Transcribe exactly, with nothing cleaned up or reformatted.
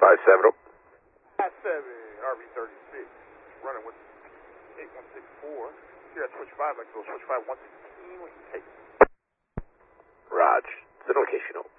five seven. five seven, R V thirty-six, running with eight one six four. Here at switch five, like go switch five one sixteen when you take. Raj, the location.